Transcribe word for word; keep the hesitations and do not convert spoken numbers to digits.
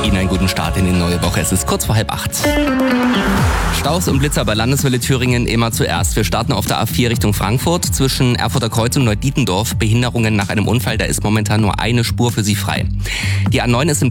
Ihnen einen guten Start in die neue Woche. Es ist kurz vor halb acht. Staus und Blitzer bei Landeswelle Thüringen immer zuerst. Wir starten auf der A vier Richtung Frankfurt. Zwischen Erfurter Kreuz und Neudietendorf Behinderungen nach einem Unfall. Da ist momentan nur eine Spur für Sie frei. Die A neun ist in